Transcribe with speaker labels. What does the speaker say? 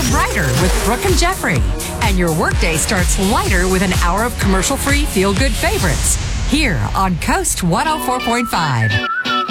Speaker 1: brighter with Brooke and Jeffrey. And your workday starts lighter with an hour of commercial-free feel-good favorites. Here on Coast 104.5.